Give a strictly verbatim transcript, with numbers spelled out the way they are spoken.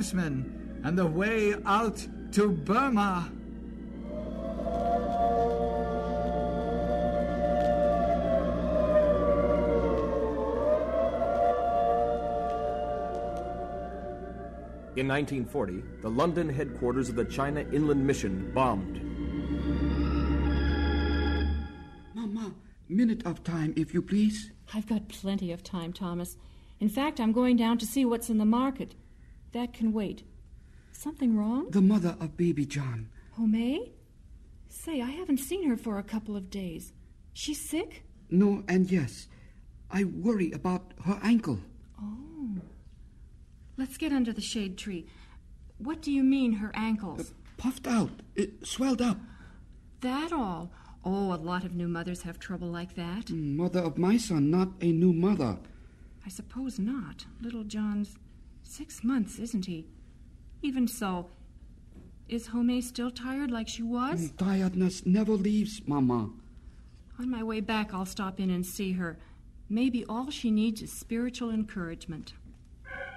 tribesmen and the way out to Burma. In nineteen forty, the London headquarters of the China Inland Mission bombed. Mama, minute of time, if you please. I've got plenty of time, Thomas. In fact, I'm going down to see what's in the market. That can wait. Something wrong? The mother of baby John. Homei? Say, I haven't seen her for a couple of days. She's sick? No and yes. I worry about her ankle. Oh. Let's get under the shade tree. What do you mean, her ankles? Uh, puffed out. It swelled up. That all? Oh, a lot of new mothers have trouble like that. Mother of my son, not a new mother. I suppose not. Little John's six months, isn't he? Even so, is Homei still tired like she was? Tiredness never leaves, Mama. On my way back, I'll stop in and see her. Maybe all she needs is spiritual encouragement.